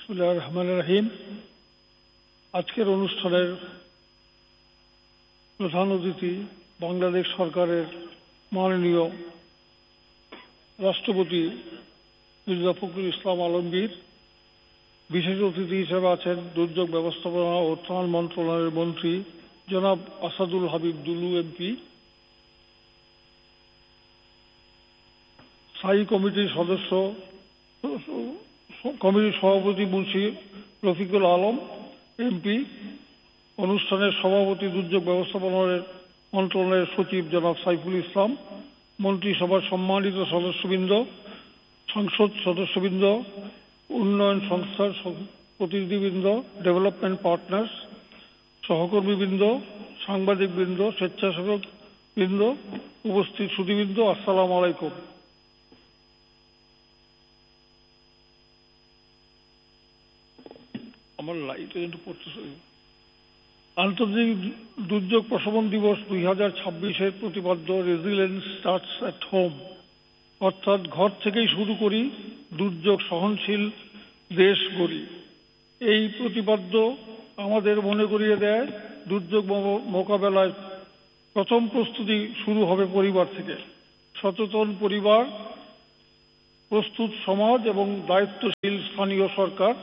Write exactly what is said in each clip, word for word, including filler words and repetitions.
বিসমিল্লাহির রহমানির রহিম। আজকের অনুষ্ঠানের প্রধান অতিথি বাংলাদেশ সরকারের মাননীয় রাষ্ট্রপতি মির্জা ফখরুল ইসলাম আলমগীর। বিশেষ অতিথি হিসেবে আছেন দুর্যোগ ব্যবস্থাপনা ও ত্রাণ মন্ত্রণালয়ের মন্ত্রী জনাব আসাদুল হাবিব দুলু এমপি, স্থায়ী কমিটির সদস্য কমিটির সভাপতি মুন্সি রফিকুল আলম এমপি, অনুষ্ঠানের সভাপতি দুর্যোগ ব্যবস্থাপনার মন্ত্রণালয়ের সচিব জনাব সাইফুল ইসলাম, মন্ত্রিসভার সম্মানিত সদস্যবৃন্দ, সংসদ সদস্যবৃন্দ, উন্নয়ন সংস্থার প্রতিনিধিবৃন্দ, ডেভেলপমেন্ট পার্টনার্স, সহকর্মীবৃন্দ, সাংবাদিকবৃন্দ, স্বেচ্ছাসেবক বৃন্দ, উপস্থিত সুধীবৃন্দ, আসসালামু আলাইকুম। আমার লাইটে একটু পড়তে আন্তর্জাতিক দুর্যোগ প্রশমন দিবস দুই হাজার ছাব্বিশের প্রতিপাদ্য রেজিলিয়েন্স স্টার্টস অ্যাট হোম, অর্থাৎ ঘর থেকেই শুরু করি, দুর্যোগ সহনশীল দেশ গড়ি। এই প্রতিপাদ্য আমাদের মনে করিয়ে দেয় দুর্যোগ মোকাবেলায় প্রথম প্রস্তুতি শুরু হবে পরিবার থেকে। সচেতন পরিবার, প্রস্তুত সমাজ এবং দায়িত্বশীল স্থানীয় সরকার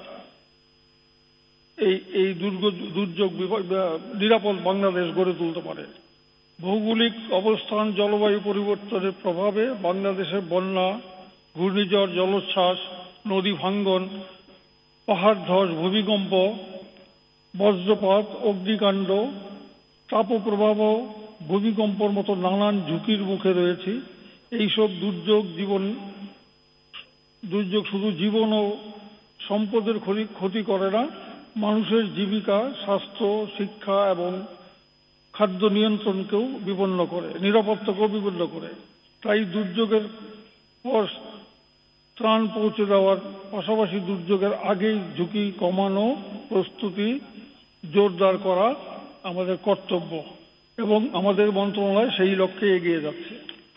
এই এই দুর্যোগ নিরাপদ বাংলাদেশ গড়ে তুলতে পারে। ভৌগোলিক অবস্থান, জলবায়ু পরিবর্তনের প্রভাবে বাংলাদেশের বন্যা, ঘূর্ণিঝড়, জলোচ্ছ্বাস, নদী ভাঙ্গন, পাহাড় ধস, ভূমিকম্প, বজ্রপাত, অগ্নিকাণ্ড, তাপপ্রবাহ, ভূমিকম্পর মতো নানান ঝুঁকির মুখে রয়েছে। এইসব দুর্যোগ জীবন দুর্যোগ শুধু জীবন ও সম্পদের ক্ষতি করে না, মানুষের জীবিকা, স্বাস্থ্য, শিক্ষা এবং খাদ্য নিয়ন্ত্রণকেও বিপন্ন করে, নিরাপত্তাকেও বিপন্ন করে। তাই দুর্যোগের পর ত্রাণ পৌঁছে দেওয়ার পাশাপাশি দুর্যোগের আগেই ঝুঁকি কমানো, প্রস্তুতি জোরদার করা আমাদের কর্তব্য এবং আমাদের মন্ত্রণালয় সেই লক্ষ্যে এগিয়ে যাচ্ছে।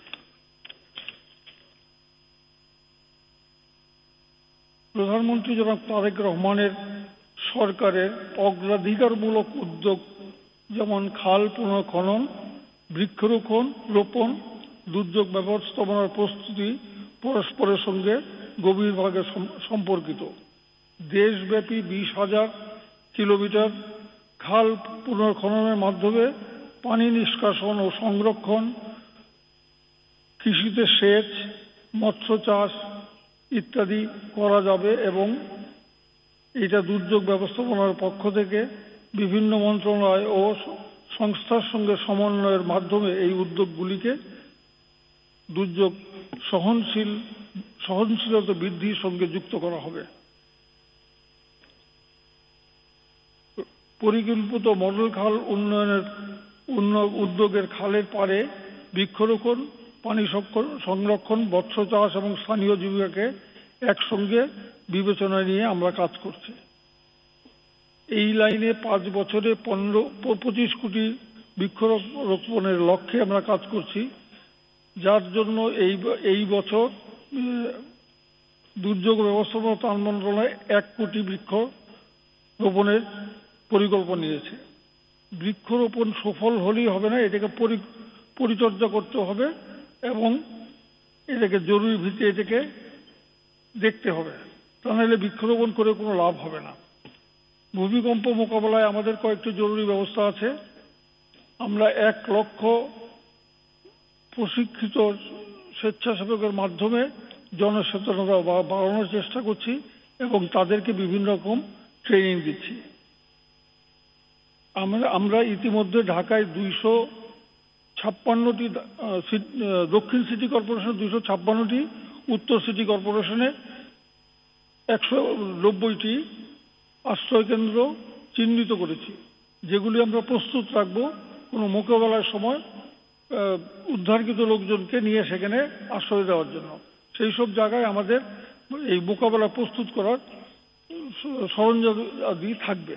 প্রধানমন্ত্রী জনাব তারেক রহমানের সরকারের অগ্রাধিকারমূলক উদ্যোগ যেমন খাল পুনর্খনন, বৃক্ষরোপণ রোপণ, দুর্যোগ ব্যবস্থাপনার প্রস্তুতি পরস্পরের সঙ্গে গভীরভাবে সম্পর্কিত। দেশব্যাপী বিশ হাজার কিলোমিটার খাল পুনর্খননের মাধ্যমে পানি নিষ্কাশন ও সংরক্ষণ, কৃষিতে সেচ, মৎস্য চাষ ইত্যাদি করা যাবে এবং এটা দুর্যোগ ব্যবস্থাপনার পক্ষ থেকে বিভিন্ন মন্ত্রণালয় ও সংস্থার সঙ্গে সমন্বয়ের মাধ্যমে এই উদ্যোগগুলিকে দুর্যোগ সহনশীল সহনশীলতা বৃদ্ধির সঙ্গে যুক্ত করা হবে। পরিকল্পিত মডেল খাল উন্নয়নের উদ্যোগের খালের পাড়ে বৃক্ষরোপণ, পানি সংরক্ষণ, মৎস্য চাষ এবং স্থানীয় জীবিকাকে একসঙ্গে বিবেচনায় নিয়ে আমরা কাজ করছি। এই লাইনে পাঁচ বছরে পনেরো পঁচিশ কোটি বৃক্ষরোপণের লক্ষ্যে আমরা কাজ করছি, যার জন্য এই এই বছর দুর্যোগ ব্যবস্থাপনা ত্রাণ মন্ত্রণালয় এক কোটি বৃক্ষ রোপণের পরিকল্পনা নিয়েছে। বৃক্ষরোপণ সফল হলেই হবে না, এটাকে পরিচর্যা করতে হবে এবং এটাকে জরুরি ভিত্তিতে এটাকে দেখতে হবে, তা নাহলে বৃক্ষরোপণ করে কোনো লাভ হবে না। ভূমিকম্প মোকাবেলায় আমাদের কয়েকটি জরুরি ব্যবস্থা আছে। আমরা এক লক্ষ প্রশিক্ষিত স্বেচ্ছাসেবকের মাধ্যমে জনসচেতনতা বাড়ানোর চেষ্টা করছি এবং তাদেরকে বিভিন্ন রকম ট্রেনিং দিচ্ছি। আমরা আমরা ইতিমধ্যে ঢাকায় দুইশো ছাপ্পান্নটি, দক্ষিণ সিটি কর্পোরেশনে দুইশো ছাপ্পান্নটি, উত্তর সিটি কর্পোরেশনে একশো নব্বইটি আশ্রয় কেন্দ্র চিহ্নিত করেছি, যেগুলি আমরা প্রস্তুত রাখবো কোনো মোকাবেলার সময় উদ্ধারকৃত লোকজনকে নিয়ে সেখানে আশ্রয় দেওয়ার জন্য। সেই সব জায়গায় আমাদের এই মোকাবেলা প্রস্তুত করার সরঞ্জাম আদি থাকবে।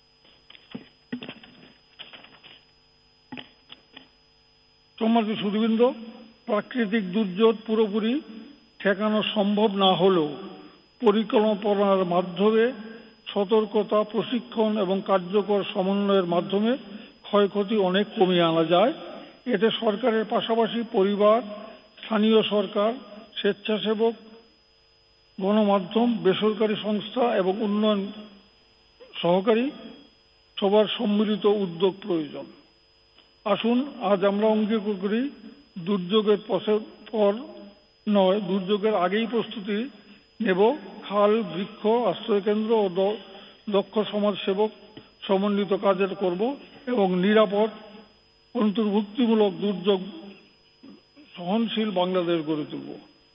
সম্মানিত সুধীবৃন্দ, প্রাকৃতিক দুর্যোগ পুরোপুরি ঠেকানো সম্ভব না হলেও পরিকল্পনার মাধ্যমে সতর্কতা, প্রশিক্ষণ এবং কার্যকর সমন্বয়ের মাধ্যমে ক্ষয়ক্ষতি অনেক কমিয়ে আনা যায়। এতে সরকারের পাশাপাশি পরিবার, স্থানীয় সরকার, স্বেচ্ছাসেবক, গণমাধ্যম, বেসরকারি সংস্থা এবং উন্নয়ন সহকারী সবার সম্মিলিত উদ্যোগ প্রয়োজন। আসুন আজ আমরা অঙ্গীকার করি, দুর্যোগের পর নয়, দুর্যোগের আগেই প্রস্তুতি নেব। খাল, বৃক্ষ, আশ্রয়কেন্দ্র ও দক্ষ সমাজসেবক সমন্বিত কাজের করব এবং নিরাপদ, অন্তর্ভুক্তিমূলক, দুর্যোগ সহনশীল বাংলাদেশ গড়ে তুলব।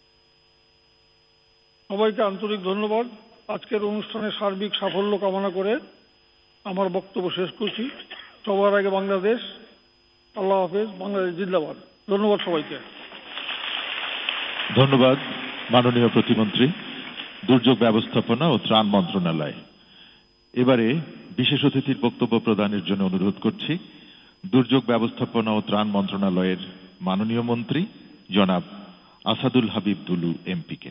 সবাইকে আন্তরিক ধন্যবাদ। আজকের অনুষ্ঠানে সার্বিক সাফল্য কামনা করে আমার বক্তব্য শেষ করছি। সবার আগে বাংলাদেশ। আল্লাহ হাফেজ। বাংলাদেশ জিন্দাবাদ। ধন্যবাদ সবাইকে। ধন্যবাদ মাননীয় প্রতিমন্ত্রী, দুর্যোগ ব্যবস্থাপনা ও ত্রাণ মন্ত্রণালয়। এবারে বিশেষ অতিথির বক্তব্য প্রদানের জন্য অনুরোধ করছি দুর্যোগ ব্যবস্থাপনা ও ত্রাণ মন্ত্রণালয়ের মাননীয় মন্ত্রী জনাব আসাদুল হাবিব দুলু এমপিকে।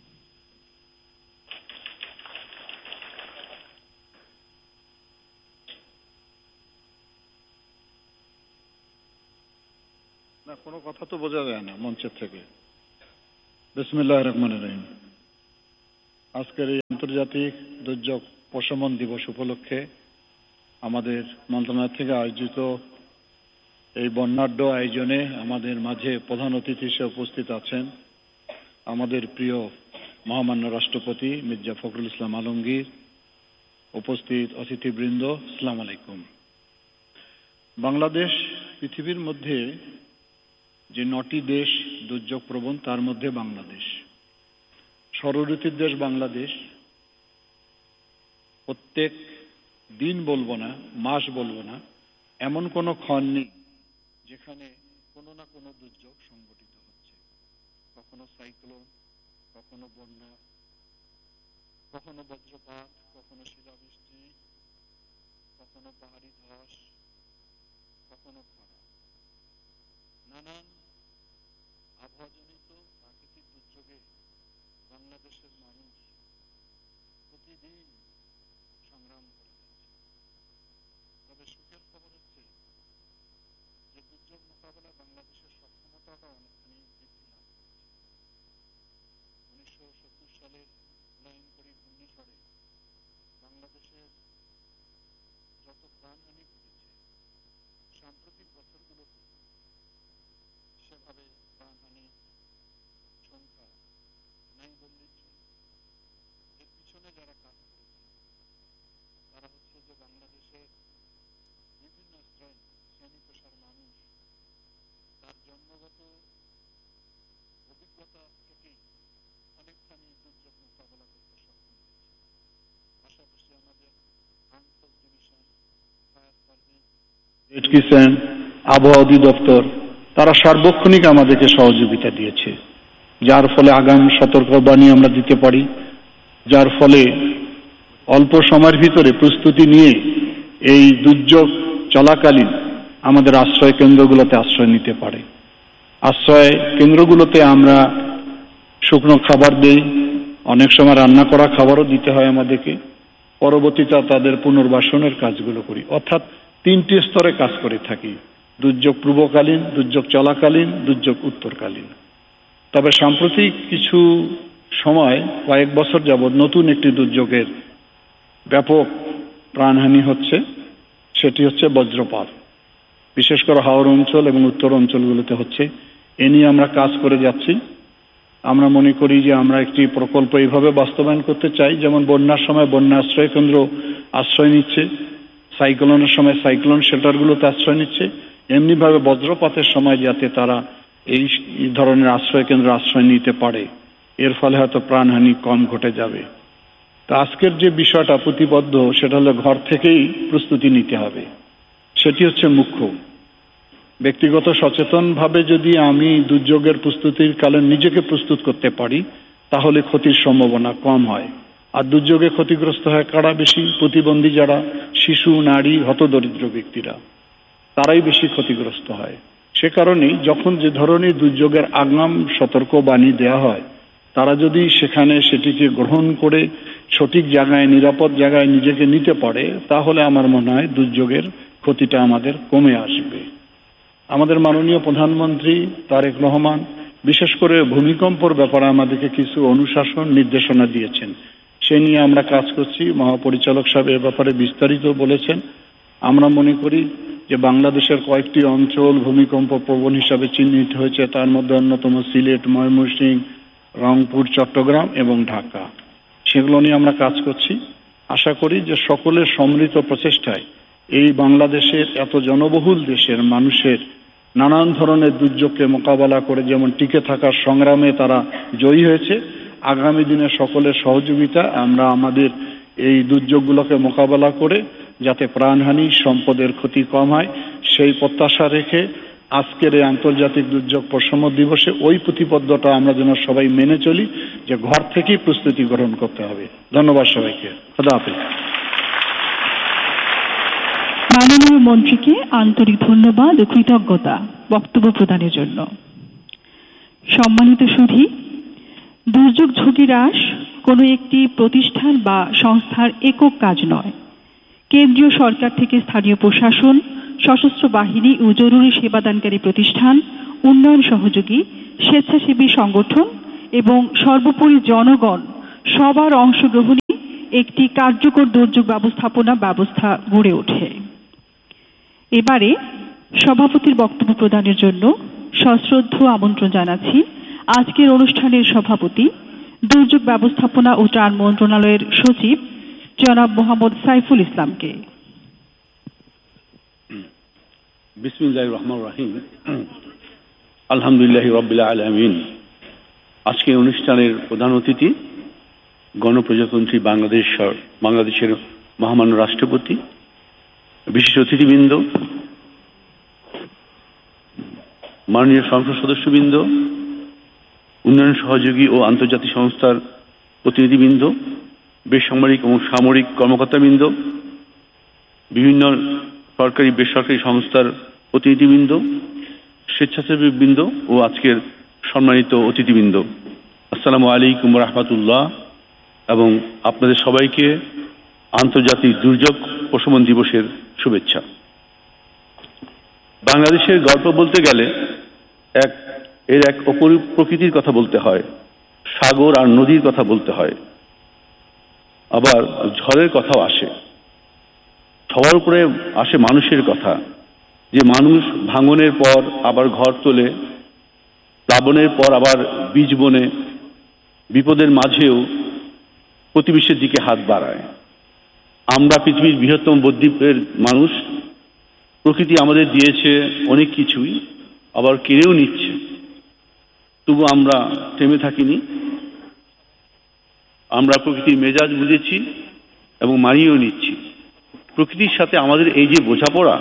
না, কোনো কথা তো বোঝা যায় না মঞ্চের থেকে। বিসমিল্লাহির রহমানির রহিম। আজকের এই আন্তর্জাতিক দুর্যোগ প্রশমন দিবস উপলক্ষে আমাদের মন্ত্রণালয় থেকে আয়োজিত এই বর্ণাঢ্য আয়োজনে আমাদের মাঝে প্রধান অতিথি হিসেবে উপস্থিত আছেন আমাদের প্রিয় মহামান্য রাষ্ট্রপতি মির্জা ফখরুল ইসলাম আলমগীর, উপস্থিত অতিথিবৃন্দ, আসসালামু আলাইকুম। বাংলাদেশ পৃথিবীর মধ্যে যে নটি দেশ দুর্যোগ প্রবণ, তার মধ্যে বাংলাদেশ। ষড়ঋতুর দেশ বাংলাদেশ। প্রত্যেক দিন বলবো না, মাস বলবো না, এমন কোনো ক্ষণ নেই যেখানে কোনো না কোনো দুর্যোগ সংঘটিত হচ্ছে। কখনো সাইক্লোন, কখনো বন্যা, কখনো বজ্রপাত, কখনো শিলাবৃষ্টি, কখনো পাহাড়ি ধস, কখনো খরা। নানান আবহাওয়াজনিত প্রাকৃতিক দুর্যোগে বাংলাদেশের মানুষ প্রতিদিন সংগ্রাম করে যাচ্ছে। তবে সুখের খবর হচ্ছে যে দুর্যোগ মোকাবেলায় বাংলাদেশের সক্ষমতাটা অনেকখানি বৃদ্ধি লাভ করেছে। উনিশশো সত্তর সালের প্রলয়ঙ্করী ঘূর্ণিঝড়ে বাংলাদেশের যত প্রাণহানি ঘটেছে, সাম্প্রতিক বছরগুলোতে সেভাবে প্রাণহানির সংখ্যা নাই বললেই চলে। এর পিছনে যারা কাজ করেছে তারা হচ্ছে যে বাংলাদেশের বিভিন্ন শ্রেণী পেশার মানুষ তার জন্মগত অভিজ্ঞতা থেকেই অনেকখানি দুর্যোগ মোকাবেলা করতে সক্ষম হয়েছে। পাশাপাশি আমাদের armed force division, fire service, red crescent, আবহাওয়া অধিদপ্তর, তারা সার্বক্ষণিক আমাদেরকে সহযোগিতা দিয়েছে, যার ফলে আগাম সতর্কবাণী আমরা দিতে পারি, যার ফলে অল্প সময়ের ভিতরে প্রস্তুতি নিয়ে এই দুর্যোগ চলাকালীন আমাদের আশ্রয় কেন্দ্রগুলোতে আশ্রয় নিতে পারে। আশ্রয় কেন্দ্রগুলোতে আমরা শুকনো খাবার দেই, অনেক সময় রান্না করা খাবারও দিতে হয় আমাদেরকে। পরবর্তীতে তাদের পুনর্বাসনের কাজগুলো করি, অর্থাৎ তিনটি স্তরে কাজ করে থাকি: দুর্যোগ পূর্বকালীন, দুর্যোগ চলাকালীন, দুর্যোগ উত্তরকালীন। তবে সাম্প্রতিক কিছু সময়, কয়েক বছর যাবৎ নতুন একটি দুর্যোগের ব্যাপক প্রাণহানি হচ্ছে, সেটি হচ্ছে বজ্রপাত। বিশেষ করে হাওর অঞ্চল এবং উত্তর অঞ্চলগুলোতে হচ্ছে। এ নিয়ে আমরা কাজ করে যাচ্ছি। আমরা মনে করি যে আমরা একটি প্রকল্প এইভাবে বাস্তবায়ন করতে চাই, যেমন বন্যার সময় বন্যা আশ্রয় কেন্দ্র আশ্রয় নিচ্ছে, সাইক্লোনের সময় সাইক্লোন শেল্টারগুলোতে আশ্রয় নিচ্ছে, এমনিভাবে বজ্রপাতের সময় যাতে তারা এই ধরনের আশ্রয় কেন্দ্র আশ্রয় নিতে পারে, এর ফলে হয়তো প্রাণহানি কম ঘটে যাবে। তা আজকের যে বিষয়টা প্রতিবদ্ধ, সেটা হলো ঘর থেকেই প্রস্তুতি নিতে হবে। সেটি হচ্ছে মুখ্য। ব্যক্তিগত সচেতনভাবে যদি আমি দুর্যোগের প্রস্তুতির কালে নিজেকে প্রস্তুত করতে পারি, তাহলে ক্ষতির সম্ভাবনা কম হয়। আর দুর্যোগে ক্ষতিগ্রস্ত হয় কারা বেশি? প্রতিবন্ধী যারা, শিশু, নারী, হতদরিদ্র ব্যক্তিরা, তারাই বেশি ক্ষতিগ্রস্ত হয়। সে কারণেই যখন যে ধরনের দুর্যোগের আগাম সতর্কবাণী দেওয়া হয়, তারা যদি সেখানে সেটিকে গ্রহণ করে সঠিক জায়গায় নিরাপদ জায়গায় নিজেকে নিতে পারে, তাহলে আমার মনে হয় দুর্যোগের ক্ষতিটা আমাদের কমে আসবে। আমাদের মাননীয় প্রধানমন্ত্রী তারেক রহমান বিশেষ করে ভূমিকম্পর ব্যাপারে আমাদেরকে কিছু অনুশাসন নির্দেশনা দিয়েছেন, সে নিয়ে আমরা কাজ করছি। মহাপরিচালক সাহেব এ ব্যাপারে বিস্তারিত বলেছেন। আমরা মনে করি যে বাংলাদেশের কয়েকটি অঞ্চল ভূমিকম্প প্রবণ হিসাবে চিহ্নিত হয়েছে, তার মধ্যে অন্যতম সিলেট, ময়মনসিংহ, রংপুর, চট্টগ্রাম এবং ঢাকা। সেগুলো নিয়ে আমরা কাজ করছি। আশা করি যে সকলের সম্মিলিত প্রচেষ্টায় এই বাংলাদেশের এত জনবহুল দেশের মানুষের নানান ধরনের দুর্যোগকে মোকাবেলা করে যেমন টিকে থাকার সংগ্রামে তারা জয়ী হয়েছে, আগামী দিনে সকলের সহযোগিতা আমরা আমাদের এই দুর্যোগগুলোকে মোকাবেলা করে যাতে প্রাণহানি সম্পদের ক্ষতি কম হয় সেই প্রত্যাশা রেখে আজকের এই আন্তর্জাতিক দুর্যোগ প্রশমন দিবসে ওই প্রতিবদ্ধতা আমরা যেন সবাই মেনে চলি যে ঘর থেকেই প্রস্তুতি গ্রহণ করতে হবে। ধন্যবাদ সবাইকে। খোদা হাফেজ। মাননীয় মন্ত্রীকে আন্তরিক ধন্যবাদ ও কৃতজ্ঞতা বক্তব্য প্রদানের জন্য। সম্মানিত সুধী, দুর্যোগ ঝুঁকি হ্রাস কোনো একটি প্রতিষ্ঠান বা সংস্থার একক কাজ নয়। কেন্দ্রীয় সরকার থেকে স্থানীয় প্রশাসন, সশস্ত্র বাহিনী ও জরুরি সেবাদানকারী প্রতিষ্ঠান, উন্নয়ন সহযোগী, স্বেচ্ছাসেবী সংগঠন এবং সর্বোপরি জনগণ সবার অংশগ্রহণে একটি কার্যকর দুর্যোগ ব্যবস্থাপনা ব্যবস্থা গড়ে ওঠে। এবারে সভাপতির বক্তব্য প্রদানের জন্য সশ্রদ্ধ আমন্ত্রণ জানাচ্ছি আজকের অনুষ্ঠানের সভাপতি, দুর্যোগ ব্যবস্থাপনা ও ত্রাণ মন্ত্রণালয়ের সচিব জনাব মোহাম্মদ সাইফুল ইসলামকে। বিসমিল্লাহির রহমানির রহিম। আলহামদুলিল্লাহি রাব্বিল আলামিন। আজকের অনুষ্ঠানের প্রধান অতিথি গণপ্রজাতন্ত্রী বাংলাদেশ বাংলাদেশের মহামান্য রাষ্ট্রপতি, বিশেষ অতিথিবৃন্দ, মাননীয় সংসদ সদস্যবৃন্দ, উন্নয়ন সহযোগী ও আন্তর্জাতিক সংস্থার প্রতিনিধিবৃন্দ, বেসামরিক এবং সামরিক কর্মকর্তাবৃন্দ, বিভিন্ন সরকারি বেসরকারি সংস্থার প্রতিনিধিবৃন্দ, স্বেচ্ছাসেবীবৃন্দ ও আজকের সম্মানিত অতিথিবৃন্দ, আসসালামু আলাইকুম রাহমাতুল্লাহ এবং আপনাদের সবাইকে আন্তর্জাতিক দুর্যোগ প্রশমন দিবসের শুভেচ্ছা। বাংলাদেশের গল্প বলতে গেলে এক এর এক অপরূপ প্রকৃতির কথা বলতে হয়, সাগর আর নদীর কথা বলতে হয়, আবার ঝড়ের কথাও আসে। সবার উপরে আসে মানুষের কথা, যে মানুষ ভাঙনের পর আবার ঘর তোলে, প্লাবনের পর আবার বীজ বনে, বিপদের মাঝেও প্রতিবেশীর দিকে হাত বাড়ায়। আমরা পৃথিবীর বৃহত্তম বদ্বীপের মানুষ, প্রকৃতি আমাদের দিয়েছে অনেক কিছুই, আবার কেড়েও নিচ্ছে, তবু আমরা থেমে থাকিনি। আমরা প্রকৃতির মেজাজ বুঝেছি এবং মানিয়েও নিচ্ছি। প্রকৃতির সাথে আমাদের এই যে বোঝাপড়া,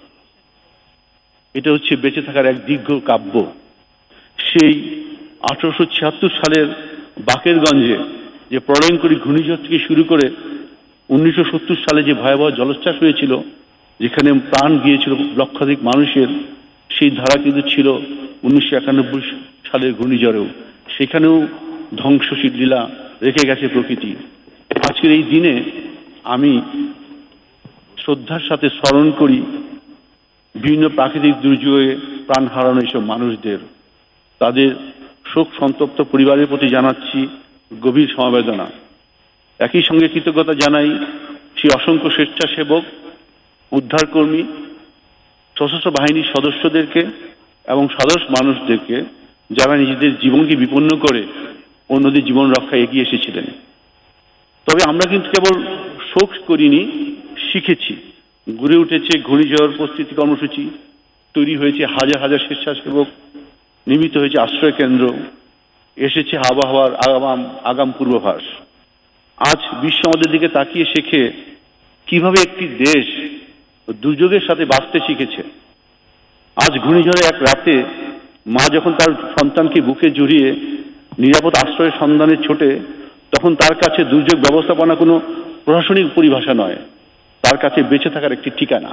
এটা হচ্ছে বেঁচে থাকার এক দীর্ঘ কাব্য। সেই আঠারোশো ছিয়াত্তর সালের বাকেরগঞ্জে যে প্রলয়ঙ্করী ঘূর্ণিঝড় থেকে শুরু করে উনিশশো সত্তর সালে যে ভয়াবহ জলোচ্ছ্বাস হয়েছিল, যেখানে প্রাণ গিয়েছিল লক্ষাধিক মানুষের, সেই ধারা কিন্তু ছিল উনিশশো একানব্বই সালের ঘূর্ণিঝড়েও। সেখানেও ধ্বংসশীল লীলা রেখে গেছে প্রকৃতি। আজকের এই দিনে আমি শ্রদ্ধার সাথে স্মরণ করি বিভিন্ন প্রাকৃতিক দুর্যোগে প্রাণ হারানো এইসব মানুষদের। তাদের শোক সন্তপ্ত পরিবারের প্রতি জানাচ্ছি গভীর সমবেদনা। একই সঙ্গে কৃতজ্ঞতা জানাই সেই অসংখ্য স্বেচ্ছাসেবক, উদ্ধারকর্মী, সশস্ত্র বাহিনীর সদস্যদেরকে এবং সাধারণ মানুষদেরকে, যারা নিজেদের জীবনকে বিপন্ন করে অন্যদের জীবন রক্ষায় এগিয়ে এসেছিলেন। তবে আমরা কিন্তু কেবল শোক করিনি, শিখেছি। গড়ে উঠেছে ঘূর্ণিঝড় প্রস্তুতি কর্মসূচি, তৈরি হয়েছে হাজার হাজার স্বেচ্ছাসেবক, নির্মিত হয়েছে আশ্রয় কেন্দ্র, এসেছে আবহাওয়ার আগাম আগাম পূর্বাভাস। আজ বিশ্ব আমাদের দিকে তাকিয়ে শেখে কিভাবে একটি দেশ দুর্যোগের সাথে বাঁচতে শিখেছে। আজ ঘূর্ণিঝড়ে এক রাতে মা যখন তার সন্তানকে বুকে জড়িয়ে নিরাপদ আশ্রয়ের সন্ধানে ছোটে, তখন তার কাছে দুর্যোগ ব্যবস্থাপনা কোনো প্রশাসনিক পরিভাষা নয়, তার কাছে বেঁচে থাকার একটি ঠিকানা।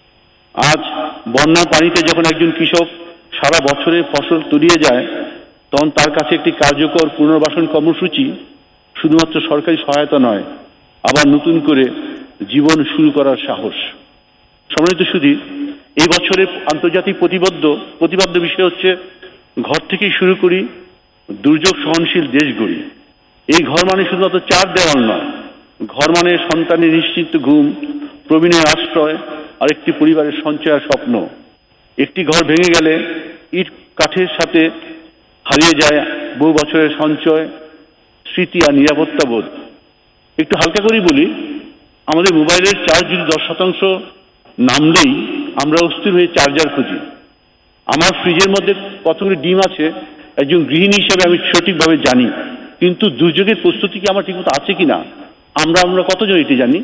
আজ বন্যার পানিতে যখন একজন কৃষক সারা বছরের ফসল তলিয়ে যায়, তখন তার কাছে একটি কার্যকর পুনর্বাসন কর্মসূচি শুধুমাত্র সরকারি সহায়তা নয়, আবার নতুন করে জীবন শুরু করার সাহস। সম্মানিত সুধী, এই বছরের আন্তর্জাতিক প্রতিবদ্ধ প্রতিপাদ্য বিষয় হচ্ছে ঘর থেকেই শুরু করি, দুর্যোগ সহনশীল দেশ গড়ি। এই ঘর মানে শুধুমাত্র চার দেওয়াল নয়, ঘর মানে সন্তানের নিশ্চিন্ত ঘুম, প্রবীণের আশ্রয়, আর একটি পরিবারের সঞ্চয় আর স্বপ্ন। একটি ঘর ভেঙে গেলে ইট কাঠের সাথে হারিয়ে যায় বহু বছরের সঞ্চয়, স্মৃতি আর নিরাপত্তা বোধ। একটু হালকা করেই বলি, আমাদের মোবাইলের চার্জ যদি দশ শতাংশ নামলেই আমরা অস্থির হয়ে চার্জার খুঁজি। আমার ফ্রিজের মধ্যে কতগুলি ডিম আছে একজন গৃহিণী হিসেবে আমি সঠিকভাবে জানি, কিন্তু দুর্যোগের প্রস্তুতি কি আমার ঠিকমতো আছে কিনা আমরা আমরা কতজন এটি জানি?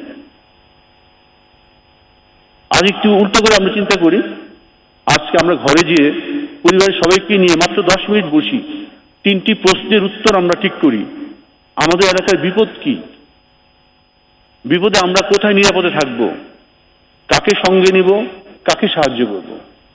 আর একটু উল্টো করে আমরা চিন্তা করি, আজকে আমরা ঘরে গিয়ে পরিবারের সবাইকে নিয়ে মাত্র দশ মিনিট বসি, তিনটি প্রশ্নের উত্তর আমরা ঠিক করি। আমাদের এলাকার বিপদ কি? বিপদে আমরা কোথায় নিরাপদে থাকব? কাকে সঙ্গে নিব? কাকে সাহায্য করব?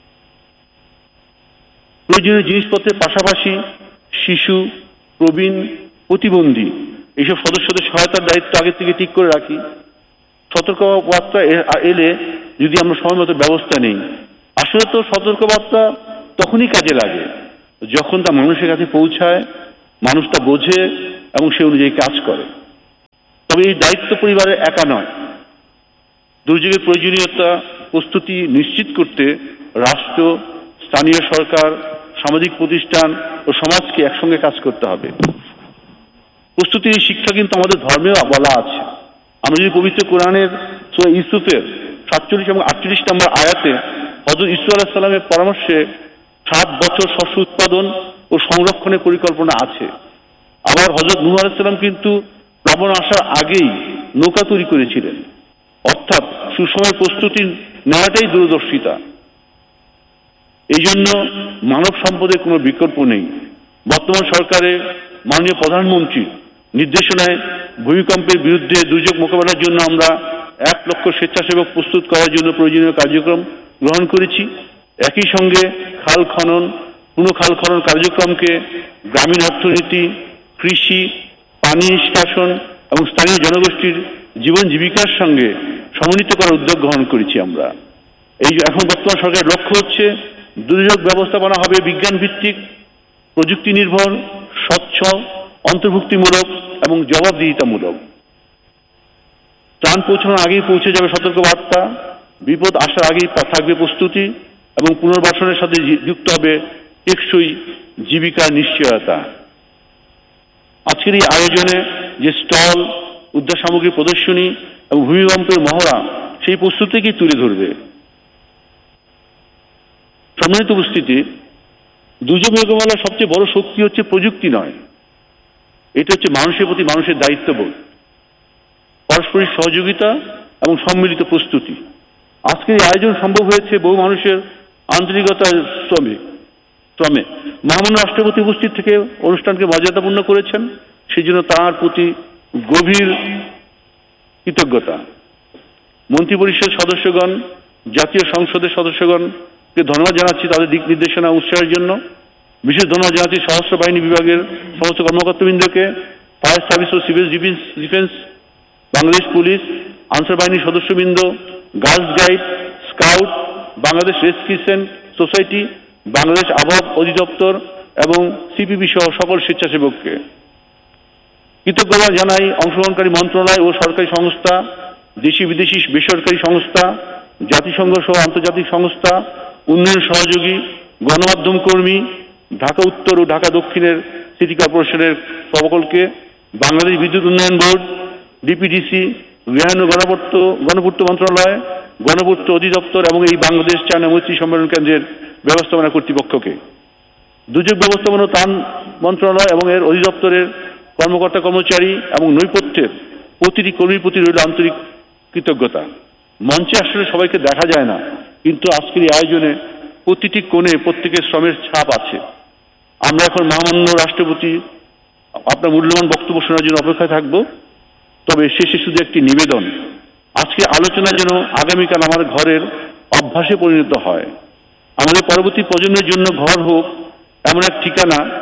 প্রয়োজনীয় জিনিসপত্রের পাশাপাশি শিশু, প্রবীণ, প্রতিবন্ধী এইসব সদস্যদের সহায়তার দায়িত্ব আগে থেকে ঠিক করে রাখি। সতর্কবার্তা এলে যদি আমরা সময় মতো ব্যবস্থা নেই, আসলে তো সতর্কবার্তা তখনই কাজে লাগে যখন তা মানুষের কাছে পৌঁছায়, মানুষ তা বোঝে এবং সে অনুযায়ী কাজ করে। তবে এই দায়িত্ব পরিবারের একা নয়। দুর্যোগের প্রয়োজনীয়তা প্রস্তুতি নিশ্চিত করতে রাষ্ট্র, স্থানীয় সরকার, সামাজিক প্রতিষ্ঠান ও সমাজকে একসঙ্গে কাজ করতে হবে। প্রস্তুতির শিক্ষা কিন্তু আমাদের ধর্মেও বলা আছে। আমরা যদি পবিত্র কোরআনের সূরা ইউসুফের সাতচল্লিশ এবং আটচল্লিশ নম্বর আয়াতে হযরত ইউসুফ আলাইহিস সালামের পরামর্শে সাত বছর শস্য উৎপাদন ও সংরক্ষণের পরিকল্পনা আছে। আবার হযরত নূহ আলাইহিস সালাম কিন্তু প্লাবন আসার আগেই নৌকা তৈরি করেছিলেন। অর্থাৎ সুসময় প্রস্তুতি নেওয়াটাই দূরদর্শিতা। এই জন্য মানব সম্পদের কোনো বিকল্প নেই। বর্তমান সরকারের মাননীয় প্রধানমন্ত্রী নির্দেশনায় ভূমিকম্পের বিরুদ্ধে দুর্যোগ মোকাবেলার জন্য আমরা এক লক্ষ স্বেচ্ছাসেবক প্রস্তুত করার জন্য প্রয়োজনীয় কার্যক্রম গ্রহণ করেছি। একই সঙ্গে খাল খনন, পুনঃখাল খনন কার্যক্রমকে গ্রামীণ অর্থনীতি, কৃষি, পানি নিষ্কাশন এবং স্থানীয় জনগোষ্ঠীর জীবন জীবিকার সঙ্গে সমন্বিত করার উদ্যোগ গ্রহণ করেছি আমরা। এই এখন বর্তমান সরকারের লক্ষ্য হচ্ছে দুর্যোগ ব্যবস্থাপনা হবে বিজ্ঞান ভিত্তিক, প্রযুক্তি নির্ভর, স্বচ্ছ, অন্তর্ভুক্তিমূলক এবং জবাবদিহিতামূলক। ত্রাণ পৌঁছানোর আগেই পৌঁছে যাবে সতর্কবার্তা, বিপদ আসার আগেই থাকবে প্রস্তুতি এবং পুনর্বাসনের সাথে যুক্ত হবে টেকসই জীবিকার নিশ্চয়তা। আজকের এই আয়োজনে যে স্টল, উদ্ধার সামগ্রী প্রদর্শনী এবং ভূমিকম্পের মহড়া সেই প্রস্তুতিকেই তুলে ধরবে। সম্মানিত উপস্থিতি, দুর্যোগ মোকাবেলার সবচেয়ে বড় শক্তি হচ্ছে প্রযুক্তি নয়, এটা হচ্ছে মানুষের প্রতি মানুষের দায়িত্ববোধ, পারস্পরিক সহযোগিতা এবং সম্মিলিত প্রস্তুতি। আজকের এই আয়োজন সম্ভব হয়েছে বহু মানুষের আন্তরিকতার শ্রমে শ্রমে মহামান্য রাষ্ট্রপতি উপস্থিত থেকে অনুষ্ঠানকে মর্যাদাপূর্ণ করেছেন, সেই জন্য তাঁর প্রতি গভীর কৃতজ্ঞতা। মন্ত্রিপরিষদ সদস্যগণ, জাতীয় সংসদের সদস্যগণকে ধন্যবাদ জানাচ্ছি তাদের দিক নির্দেশনা উৎসাহের জন্য। বিশেষ ধন্যবাদ জানাচ্ছি সশস্ত্র বাহিনী বিভাগের সমস্ত কর্মকর্তাবৃন্দকে, ফায়ার সার্ভিস ও civil defence, Bangladesh police, answer বাহিনীর সদস্যবৃন্দ, girls guide, scout, Bangladesh red crescent society, Bangladesh আবহাওয়া অধিদপ্তর এবং সিপিবি সহ সকল স্বেচ্ছাসেবককে কৃতজ্ঞতা জানাই। অংশগ্রহণকারী মন্ত্রণালয় ও সরকারি সংস্থা, দেশি বিদেশি বেসরকারি সংস্থা, জাতিসংঘ সহ আন্তর্জাতিক সংস্থা, উন্নয়ন সহযোগী, গণমাধ্যম কর্মী, ঢাকা উত্তর ও ঢাকা দক্ষিণের সিটি কর্পোরেশনের সকলকে, বাংলাদেশ বিদ্যুৎ উন্নয়ন বোর্ড, ডিপিডিসি, গৃহায়ন গণপূর্ত গণপূর্ত মন্ত্রণালয়, গণপূর্ত অধিদপ্তর এবং এই বাংলাদেশ চায়না মৈত্রী সম্মেলন কেন্দ্রের ব্যবস্থাপনা কর্তৃপক্ষকে, দুর্যোগ ব্যবস্থাপনা ত্রাণ মন্ত্রণালয় এবং এর অধিদপ্তরের কর্মকর্তা কর্মচারী এবং নৈপথ্যের প্রতিটি কর্মীর প্রতি রইল আন্তরিক কৃতজ্ঞতা। মঞ্চে আসলে সবাইকে দেখা যায় না, কিন্তু আজকের এই আয়োজনে প্রতিটি কোণে প্রত্যেকের শ্রমের ছাপ আছে। আমরা এখন মহামান্য রাষ্ট্রপতি আপনার মূল্যবান বক্তব্য শোনার জন্য অপেক্ষায় থাকব। তবে শেষে শুধু একটি নিবেদন, আজকে আলোচনা যেন আগামীকাল আমার ঘরের অভ্যাসে পরিণত হয়। আমাদের পরবর্তী প্রজন্মের জন্য ঘর হোক এমন এক ঠিকানা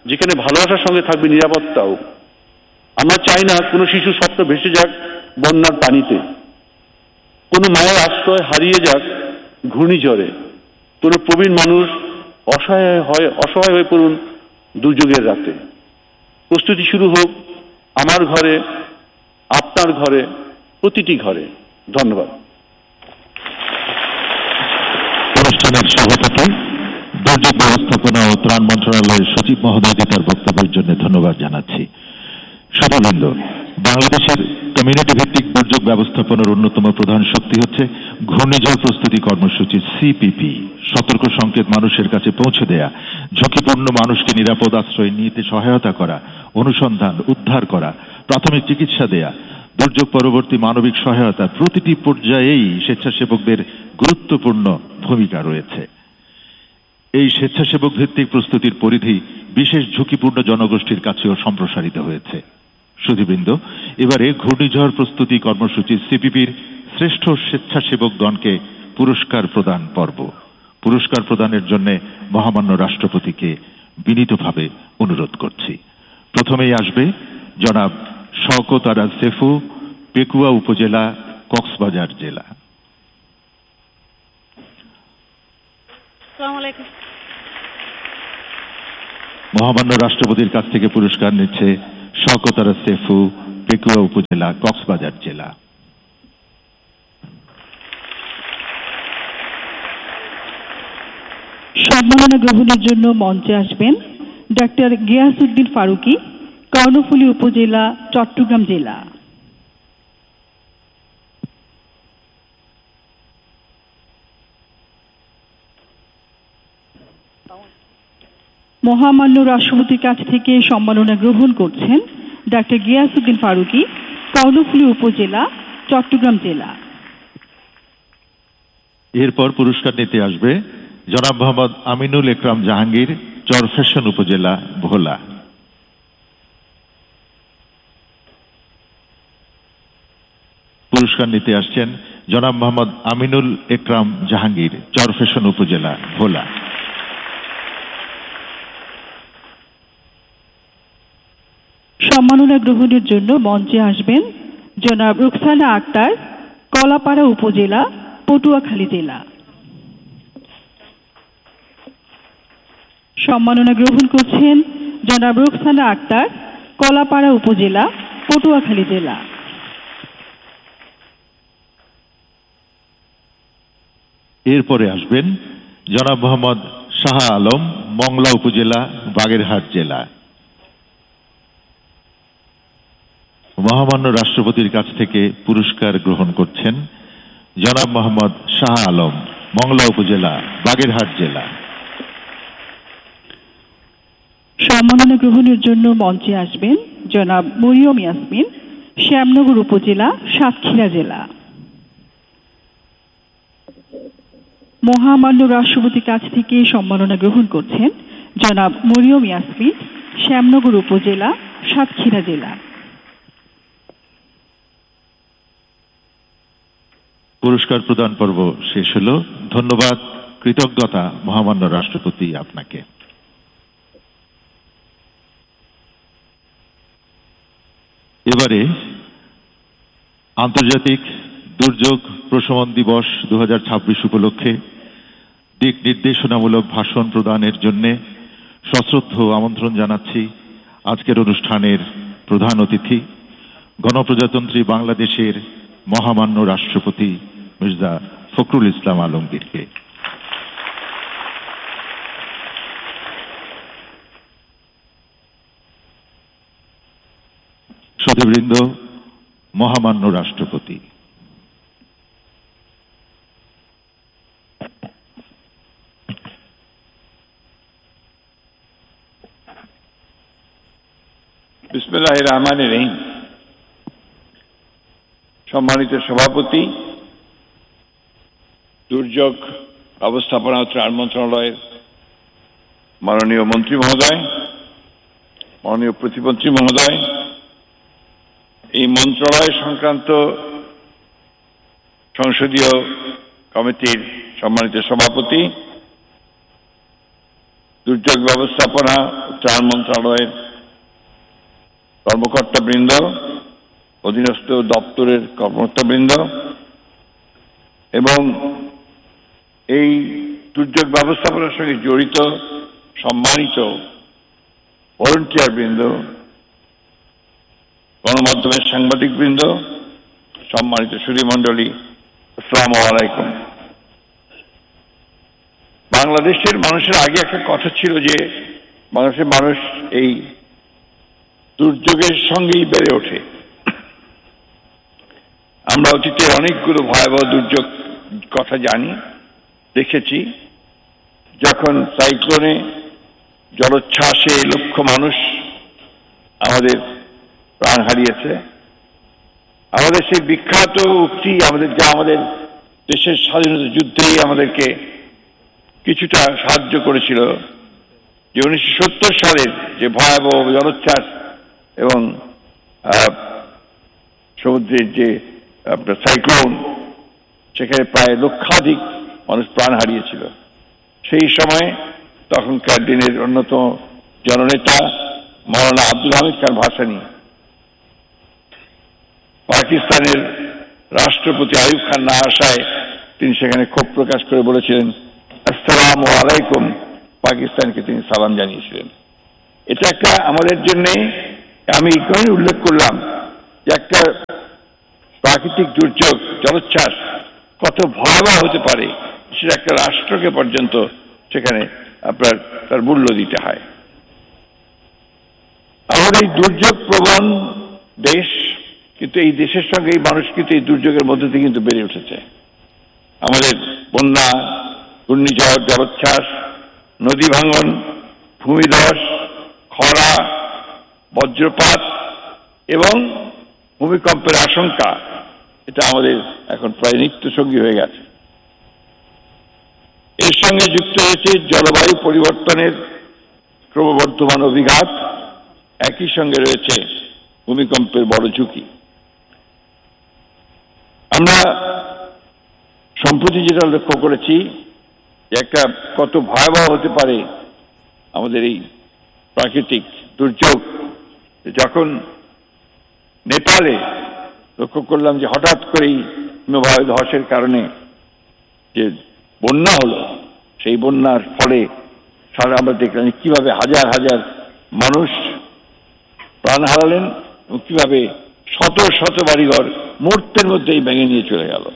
যেখানে ভালোবাসার সঙ্গে থাকবে নিরাপত্তাও। আমরা চাই না কোনো শিশু স্বপ্ন ভেসে যাক বন্যার পানিতে, কোনো মায়ের আশ্রয় হারিয়ে যাক ঘূর্ণিঝড়ে, কোনো প্রবীণ মানুষ অসহায় হয় অসহায় হয়ে পড়ুন দুর্যোগের রাতে। প্রস্তুতি শুরু হোক আমার ঘরে, আপনার ঘরে, প্রতিটি ঘরে। ধন্যবাদ। অনুষ্ঠানের সভাপতি দুর্যোগ ব্যবস্থাপনা ও ত্রাণ মন্ত্রণালয়ের সচিব মহোদয়কে তার বক্তব্যের জন্য ধন্যবাদ জানাচ্ছি। শুভবৃন্দ, বাংলাদেশের কমিউনিটি ভিত্তিক দুর্যোগ ব্যবস্থাপনার অন্যতম প্রধান শক্তি হচ্ছে ঘূর্ণিঝড় প্রস্তুতি কর্মসূচি সিপিপি। সতর্ক সংকেত মানুষের কাছে পৌঁছে দেয়া, ঝুঁকিপূর্ণ মানুষকে নিরাপদ আশ্রয় নিতে সহায়তা করা, অনুসন্ধান উদ্ধার করা, প্রাথমিক চিকিৎসা দেয়া, দুর্যোগ পরবর্তী মানবিক সহায়তা প্রতিটি পর্যায়েই স্বেচ্ছাসেবকদের গুরুত্বপূর্ণ ভূমিকা রয়েছে। এই স্বেচ্ছাসেবক ভিত্তিক প্রস্তুতির পরিধি বিশেষ ঝুঁকিপূর্ণ জনগোষ্ঠীর কাছেও সম্প্রসারিত হয়েছে। সুধীবৃন্দ, এবারে ঘূর্ণিঝড় প্রস্তুতি কর্মসূচি সিপিপির শ্রেষ্ঠ স্বেচ্ছাসেবকগণকে পুরস্কার প্রদান পর্ব। পুরস্কার প্রদানের জন্য মহামান্য রাষ্ট্রপতিকে বিনীতভাবে অনুরোধ করছি। প্রথমেই আসবে জনাব শওকত আরা সেফু, পেকুয়া উপজেলা, কক্সবাজার জেলা। মহামান্য রাষ্ট্রপতির কাছ থেকে পুরস্কার নিচ্ছে শওকত আরা সেফু, পেকুয়া উপজেলা, কক্সবাজার জেলা। সম্মাননা গ্রহণের জন্য মঞ্চে আসবেন ডাক্তার গিয়াসউদ্দিন ফারুকী, কর্ণফুলী উপজেলা, চট্টগ্রাম জেলা। মহামান্য রাষ্ট্রপতির কাছ থেকে সম্মাননা গ্রহণ করছেন ডাক্তার গিয়াসউদ্দিন ফারুকী, কর্ণফুলী উপজেলা, চট্টগ্রাম জেলা। এরপর পুরস্কার নিতে আসবে জনাব মোহাম্মদ আমিনুল একরাম জাহাঙ্গীর, চরফ্যাশন উপজেলা, ভোলা। পুরস্কার নিতে আসছেন জনাব মোহাম্মদ আমিনুল একরাম জাহাঙ্গীর, চরফ্যাশন উপজেলা, ভোলা। সম্মাননা গ্রহণের জন্য মঞ্চে আসবেন জনাব রুকসানা আক্তার, কলাপাড়া উপজেলা, পটুয়াখালী জেলা। সম্মাননা গ্রহণ করছেন জনাব রুকসানা আক্তার, কলাপাড়া উপজেলা, পটুয়াখালী জেলা। এরপরে আসবেন জনাব মোহাম্মদ শাহ আলম, মংলা উপজেলা, বাগেরহাট জেলা। মহামান্য রাষ্ট্রপতির কাছ থেকে পুরস্কার গ্রহণ করছেন জনাব মোহাম্মদ শাহ আলম, মংলা উপজেলা, বাগেরহাট জেলা। সম্মাননা গ্রহণের জন্য মঞ্চে আসবেন জনাব মরিয়ম ইয়াসমিন, শ্যামনগর উপজেলা, সাতক্ষীরা জেলা। মহামান্য রাষ্ট্রপতির কাছ থেকে সম্মাননা গ্রহণ করছেন জনাব মরিয়ম ইয়াসমিন, শ্যামনগর উপজেলা, সাতক্ষীরা জেলা। পুরস্কার প্রদান পর্ব শেষ হলো। ধন্যবাদ, কৃতজ্ঞতা মহামান্য রাষ্ট্রপতি আপনাকে। এবারে আন্তর্জাতিক দুর্যোগ প্রশমন দিবস দু হাজার ছাব্বিশ উপলক্ষে দিক নির্দেশনামূলক ভাষণ প্রদানের জন্য সশ্রদ্ধ আমন্ত্রণ জানাচ্ছি আজকের অনুষ্ঠানের প্রধান অতিথি গণপ্রজাতন্ত্রী বাংলাদেশের মহামান্য রাষ্ট্রপতি মির্জা ফখরুল ইসলাম আলমগীরকে। সদবৃন্দ, মহামান্য রাষ্ট্রপতি। বিসমিল্লাহির রহমানির রহিম। সম্মানিত সভাপতি, দুর্যোগ ব্যবস্থাপনা ও ত্রাণ মন্ত্রণালয়ের মাননীয় মন্ত্রী মহোদয়, মাননীয় প্রতিমন্ত্রী মহোদয়, এই মন্ত্রণালয় সংক্রান্ত সংসদীয় কমিটির সম্মানিত সভাপতি, দুর্যোগ ব্যবস্থাপনা ও ত্রাণ মন্ত্রণালয়ের কর্মকর্তাবৃন্দ, অধীনস্থ দপ্তরের কর্মকর্তাবৃন্দ এবং এই দুর্যোগ ব্যবস্থাপনার সঙ্গে জড়িত সম্মানিত ভলেন্টিয়ার বৃন্দ, গণমাধ্যমের সাংবাদিক বৃন্দ, সম্মানিত সুধীমণ্ডলী, আসসালামু আলাইকুম। বাংলাদেশের মানুষের আগে একটা কথা ছিল যে বাংলাদেশের মানুষ এই দুর্যোগের সঙ্গেই বেড়ে ওঠে। আমরা অতীতে অনেকগুলো ভয়াবহ দুর্যোগ কথা জানি, দেখেছি। যখন সাইক্লোনে জলোচ্ছ্বাসে লক্ষ মানুষ আমাদের প্রাণ হারিয়েছে, আমাদের সেই বিখ্যাত উক্তি আমাদের যা আমাদের দেশের স্বাধীনতা যুদ্ধেই আমাদেরকে কিছুটা সাহায্য করেছিল, যে উনিশশো সত্তর সালের যে ভয়াবহ জলোচ্ছ্বাস এবং সমুদ্রের যে আপনার সাইক্লোন, সেখানে প্রায় লক্ষাধিক মানুষ প্রাণ হারিয়েছিল। সেই সময় তখনকার দিনের অন্যতম জননেতা মৌলানা আব্দুল হামিদ খান ভাসানী পাকিস্তানের রাষ্ট্রপতি আইয়ুব খান না আসায় তিনি সেখানে ক্ষোভ প্রকাশ করে বলেছিলেন, আসসালামু আলাইকুম, পাকিস্তানকে তিনি সালাম জানিয়েছিলেন। এটা একটা আমাদের জন্যে, আমি এই কারণে উল্লেখ করলাম যে একটা প্রাকৃতিক দুর্যোগ জলোচ্ছ্বাস কত ভয়াবহ হতে পারে সেটা একটা রাষ্ট্রকে পর্যন্ত সেখানে আপনার তার মূল্য দিতে হয়। আমাদের এই দুর্যোগ প্রবণ দেশ, কিন্তু এই দেশের সঙ্গে এই মানুষ কিন্তু এই দুর্যোগের মধ্যে দিয়ে কিন্তু বেড়ে উঠেছে। আমাদের বন্যা, ঘূর্ণিঝড়, জলোচ্ছ্বাস, নদী ভাঙন, ভূমিধস, খরা, বজ্রপাত এবং ভূমিকম্পের আশঙ্কা, এটা আমাদের এখন প্রায় নিত্য সঙ্গী হয়ে গেছে। এর সঙ্গে যুক্ত হয়েছে জলবায়ু পরিবর্তনের ক্রমবর্ধমান অভিঘাত, একই সঙ্গে রয়েছে ভূমিকম্পের বড় ঝুঁকি। আমরা সম্প্রতি যেটা লক্ষ্য করেছি যে একটা কত ভয়াবহ হতে পারে আমাদের এই প্রাকৃতিক দুর্যোগ। যখন নেপালে লক্ষ্য করলাম যে হঠাৎ করেই হিমবাহ ধসের কারণে যে বন্যা হলো, সেই বন্যার ফলে সারা আমরা দেখলাম কিভাবে হাজার হাজার মানুষ প্রাণ হারালেন এবং কিভাবে শত শত বাড়িঘর মুহূর্তের মধ্যেই ভেঙে নিয়ে চলে গেল।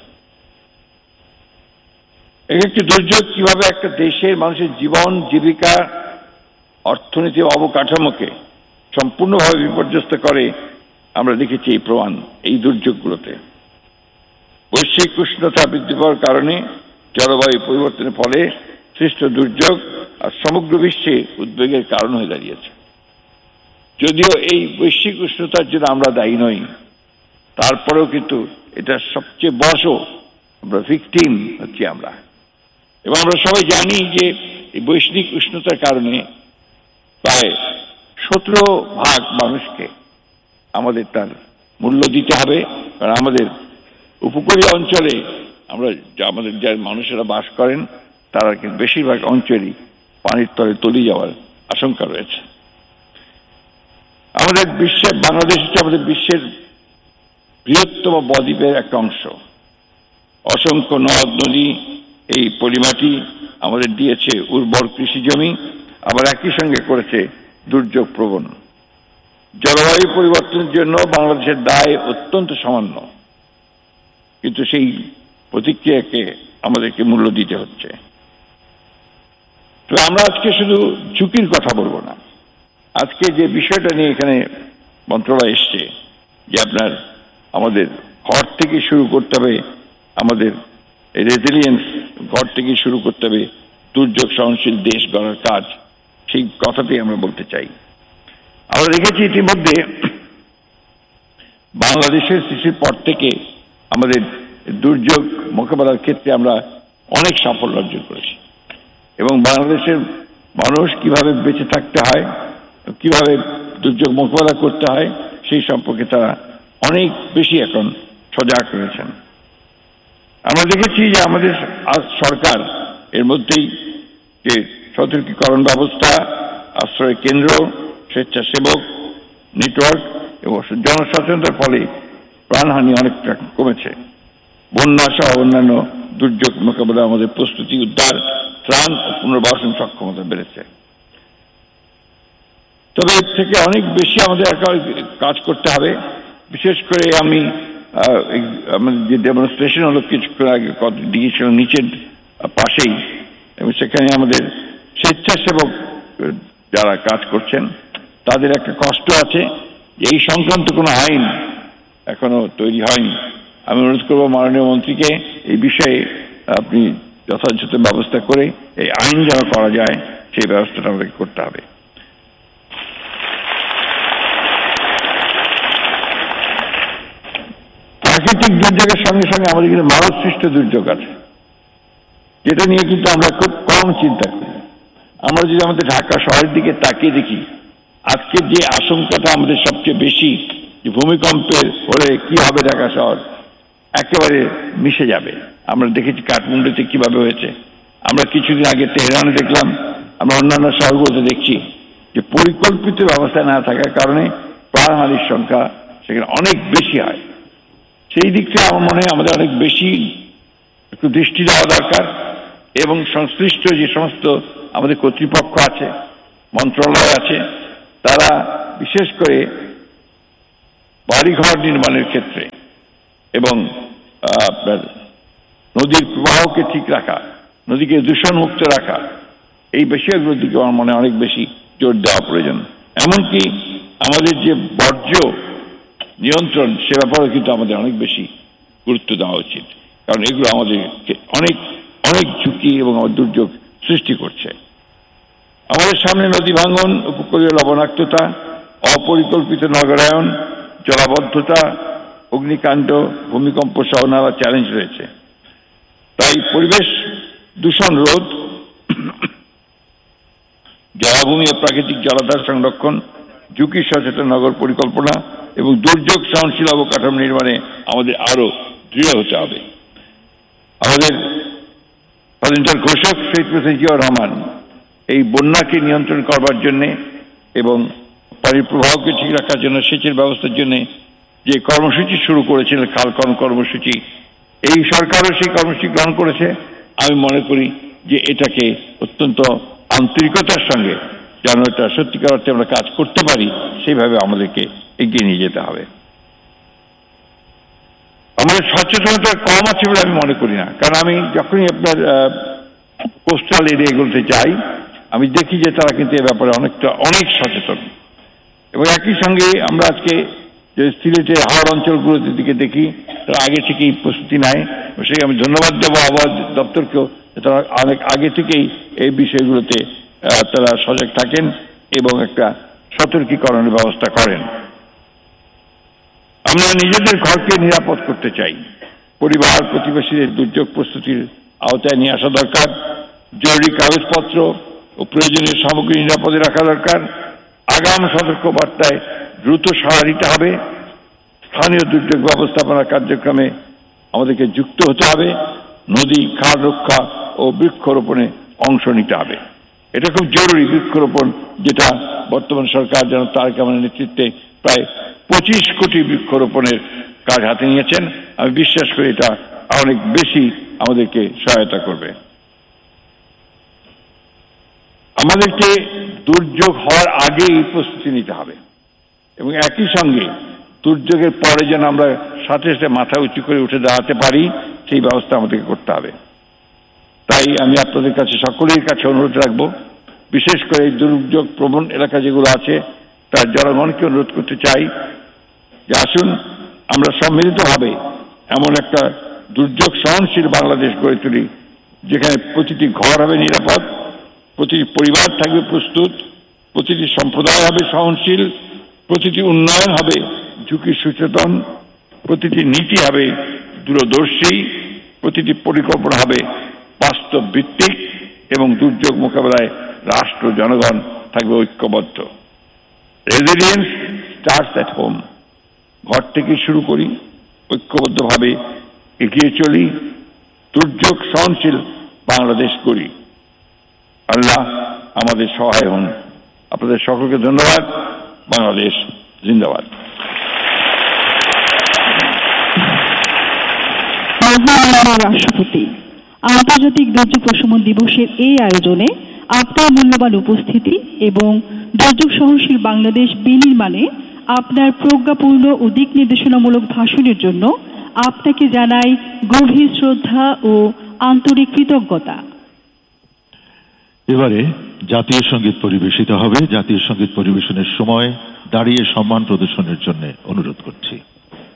একটি দুর্যোগ কিভাবে একটা দেশের মানুষের জীবন, জীবিকা, অর্থনীতি, অবকাঠামোকে সম্পূর্ণভাবে বিপর্যস্ত করে আমরা দেখেছি এই প্রমাণ এই দুর্যোগগুলোতে। বৈশ্বিক উষ্ণতা বৃদ্ধি পাওয়ার কারণে জলবায়ু পরিবর্তনের ফলে সৃষ্ট দুর্যোগ আর সমগ্র বিশ্বে উদ্বেগের কারণ হয়ে দাঁড়িয়েছে। যদিও এই বৈশ্বিক উষ্ণতার জন্য আমরা দায়ী নই, তারপরেও কিন্তু এটা সবচেয়ে বড় আমরা ভিকটিম হচ্ছি আমরা। এবং আমরা সবাই জানি যে এই বৈশ্বিক উষ্ণতার কারণে প্রায় সতেরো ভাগ মানুষকে আমাদের তার মূল্য দিতে হবে। কারণ আমাদের উপকূলীয় অঞ্চলে আমরা আমাদের যে মানুষেরা বাস করেন তারা কিন্তু বেশিরভাগ অঞ্চলই পানির তলে তলিয়ে যাওয়ার আশঙ্কা রয়েছে। আমাদের বিশ্বের বাংলাদেশ হচ্ছে আমাদের বিশ্বের বৃহত্তম বদ্বীপের একটা অংশ। অসংখ্য নদ নদী, এই পলিমাটি আমাদের দিয়েছে উর্বর কৃষি জমি, আবার একই সঙ্গে করেছে দুর্যোগ প্রবণ। জলবায়ু পরিবর্তনের জন্য বাংলাদেশের দায় অত্যন্ত সামান্য, কিন্তু সেই প্রতিক্রিয়াকে আমাদেরকে মূল্য দিতে হচ্ছে। তো আমরা আজকে শুধু ঝুঁকির কথা বলবো না, আজকে যে বিষয়টা নিয়ে এখানে মন্ত্রণালয় এসছে যে আপনার আমাদের ঘর থেকে শুরু করতে হবে, আমাদের রেজিলিয়েন্স ঘর থেকে শুরু করতে হবে দুর্যোগ সহনশীল দেশ গড়ার কাজ, সেই কথাটাই আমরা বলতে চাই। আমরা দেখেছি ইতিমধ্যে বাংলাদেশের সৃষ্টির পর থেকে আমাদের দুর্যোগ মোকাবেলার ক্ষেত্রে আমরা অনেক সাফল্য অর্জন করেছি এবং বাংলাদেশের মানুষ কিভাবে বেঁচে থাকতে হয়, কিভাবে দুর্যোগ মোকাবেলা করতে হয় সেই সম্পর্কে তারা অনেক বেশি এখন সজাগ রয়েছেন। আমরা দেখেছি যে আমাদের আজ সরকার এর মধ্যেই যে সতর্কীকরণ ব্যবস্থা আশ্রয় কেন্দ্র, স্বেচ্ছাসেবক নেটওয়ার্ক এবং জনসচেতনতার ফলে প্রাণহানি অনেকটা কমেছে। বন্যা সহ অন্যান্য দুর্যোগ মোকাবেলায় আমাদের প্রস্তুতি, উদ্ধার, ত্রাণ ও পুনর্বাসন সক্ষমতা বেড়েছে। তবে এর থেকে অনেক বেশি আমাদের কাজ করতে হবে। বিশেষ করে আমি যে ডেমনস্ট্রেশন হলো কিছুক্ষণ আগে দিয়েছিলাম নিচের পাশেই, এবং সেখানে আমাদের স্বেচ্ছাসেবক যারা কাজ করছেন তাদের একটা কষ্ট আছে যে এই সংক্রান্ত কোনো আইন এখনো তৈরি হয়নি। আমি অনুরোধ করবো মাননীয় মন্ত্রীকে এই বিষয়ে আপনি যথাযথ ব্যবস্থা করে এই আইন যেন করা যায় সেই ব্যবস্থাটা আমাদেরকে করতে হবে। প্রাকৃতিক দুর্যোগের সঙ্গে সঙ্গে আমাদের কিন্তু মানব সৃষ্ট দুর্যোগ আছে, যেটা নিয়ে কিন্তু আমরা খুব কম চিন্তা করি। আমরা যদি আমাদের ঢাকা শহরের দিকে তাকিয়ে দেখি, আজকে যে আশঙ্কাটা আমাদের সবচেয়ে বেশি যে ভূমিকম্পের হলে কি হবে ঢাকা শহর, একেবারে মিশে যাবে। আমরা দেখেছি কাঠমান্ডুতে কিভাবে হয়েছে, আমরা কিছুদিন আগে তেহরানে দেখলাম, আমরা অন্যান্য শহরগুলোতে দেখছি যে পরিকল্পিত ব্যবস্থা না থাকার কারণে প্রাণহানির সংখ্যা সেখানে অনেক বেশি হয়। সেই দিক থেকে আমার মনে হয় আমাদের অনেক বেশি একটু দৃষ্টি দেওয়া দরকার, এবং সংশ্লিষ্ট যে সমস্ত আমাদের কর্তৃপক্ষ আছে, মন্ত্রণালয় আছে, তারা বিশেষ করে বাড়িঘর নির্মাণের ক্ষেত্রে এবং আপনার নদীর প্রবাহকে ঠিক রাখা, নদীকে দূষণমুক্ত রাখা, এই বিষয়গুলোর দিকে আমার মনে অনেক বেশি জোর দেওয়া প্রয়োজন। এমনকি আমাদের যে বর্জ্য নিয়ন্ত্রণ সে ব্যাপারেও কিন্তু আমাদের অনেক বেশি গুরুত্ব দেওয়া উচিত, কারণ এগুলো আমাদেরকে অনেক অনেক ঝুঁকি এবং দুর্যোগ সৃষ্টি করছে। আমাদের সামনে নদী ভাঙন, উপকূলীয় লবণাক্ততা, অপরিকল্পিত নগরায়ন, জলাবদ্ধতা, অগ্নিকাণ্ড, ভূমিকম্প সহ নানা চ্যালেঞ্জ রয়েছে। তাই পরিবেশ দূষণ রোধ, জলাভূমি ও প্রাকৃতিক জলাধার সংরক্ষণ, ঝুঁকি সচেতন নগর পরিকল্পনা এবং দুর্যোগ সহনশীল অবকাঠামো নির্মাণে আমাদের আরো দৃঢ় হতে হবে। আমাদের স্বাধীনতার ঘোষক শহীদ প্রেসিডেন্ট জিয়াউর রহমান এই বন্যাকে নিয়ন্ত্রণ করবার জন্য এবং পানির প্রবাহকে ঠিক রাখার জন্য সেচের ব্যবস্থার জন্য যে কর্মসূচি শুরু করেছিলেন, খালকর্ম কর্মসূচি, এই সরকারও সেই কর্মসূচি গ্রহণ করেছে। আমি মনে করি যে এটাকে অত্যন্ত আন্তরিকতার সঙ্গে যেন এটা সত্যিকার অর্থে আমরা কাজ করতে পারি, সেইভাবে আমাদেরকে এগিয়ে নিয়ে যেতে হবে। আমাদের সচেতনতা কম আছে বলে আমি মনে করি না, কারণ আমি যখনই আপনার কোস্টাল এরিয়াগুলোতে যাই আমি দেখি যে তারা কিন্তু এ ব্যাপারে অনেকটা অনেক সচেতন, এবং একই সঙ্গে আমরা আজকে যে সিলেটে হাওড় অঞ্চলগুলোর দিকে দেখি তারা আগে থেকেই প্রস্তুতি নেয়, সেই আমি ধন্যবাদ দেবো আবহাওয়া দপ্তরকেও, তারা অনেক আগে থেকেই এই বিষয়গুলোতে তারা সজাগ থাকেন এবং একটা সতর্কীকরণের ব্যবস্থা করেন। আমরা নিজেদের ঘরকে নিরাপদ করতে চাই, পরিবার প্রতিবেশীদের দুর্যোগ প্রস্তুতির আওতায় নিয়ে আসা দরকার, জরুরি কাগজপত্র ও প্রয়োজনীয় সামগ্রী নিরাপদে রাখা দরকার, আগাম সতর্ক বার্তায় দ্রুত সাড়া দিতে হবে, স্থানীয় দুর্যোগ ব্যবস্থাপনা কার্যক্রমে আমাদেরকে যুক্ত হতে হবে, নদী খাল রক্ষা ও বৃক্ষরোপণে অংশ নিতে হবে। এটা খুব জরুরি, বৃক্ষরোপণ, যেটা বর্তমান সরকার যেন তারেক রহমানের নেতৃত্বে প্রায় পঁচিশ কোটি বৃক্ষরোপণের কাজ হাতে নিয়েছেন। আমি বিশ্বাস করি এটা অনেক বেশি আমাদেরকে সহায়তা করবে। আমাদেরকে দুর্যোগ হওয়ার আগেই প্রস্তুতি নিতে হবে, এবং একই সঙ্গে দুর্যোগের পরে যেন আমরা সাথে সাথে মাথা উঁচু করে উঠে দাঁড়াতে পারি সেই ব্যবস্থা আমাদেরকে করতে হবে। তাই আমি আপনাদের কাছে সকলের কাছে অনুরোধ রাখবো, বিশেষ করে এই দুর্যোগ প্রবণ এলাকা যেগুলো আছে তার জনগণকে অনুরোধ করতে চাই যে আসুন আমরা সম্মিলিতভাবে এমন একটা দুর্যোগ সহনশীল বাংলাদেশ গড়ে তুলি, যেখানে প্রতিটি ঘর হবে নিরাপদ, প্রতিটি পরিবার থাকবে প্রস্তুত, প্রতিটি সম্প্রদায় হবে সহনশীল, প্রতিটি উন্নয়ন হবে ঝুঁকি সচেতন, প্রতিটি নীতি হবে দূরদর্শী, প্রতিটি পরিকল্পনা হবে বাস্তব ভিত্তিক, এবং দুর্যোগ মোকাবেলায় রাষ্ট্র জনগণ থাকবে ঐক্যবদ্ধ। Resilience starts at home. ঘর থেকে শুরু করি, ঐক্যবদ্ধভাবে এগিয়ে চলি, দুর্যোগ সহনশীল বাংলাদেশ করি। আল্লাহ আমাদের সহায় হন। আপনাদের সকলকে ধন্যবাদ। বাংলাদেশ জিন্দাবাদ। মহামাননীয় রাষ্ট্রপতি, আন্তর্জাতিক দুর্যোগ প্রশমন দিবসের এই আয়োজনে আপনার মূল্যবান উপস্থিতি এবং দুর্যোগ সহনশীল বাংলাদেশ বিনির্মাণে আপনার প্রজ্ঞাপূর্ণ ও দিক নির্দেশনামূলক ভাষণের জন্য আপনাকে জানাই গভীর শ্রদ্ধা ও আন্তরিক কৃতজ্ঞতা। এবারে জাতীয় সঙ্গীত পরিবেশিত হবে। জাতীয় সঙ্গীত পরিবেশনের সময় দাঁড়িয়ে সম্মান প্রদর্শনের জন্য অনুরোধ করছি।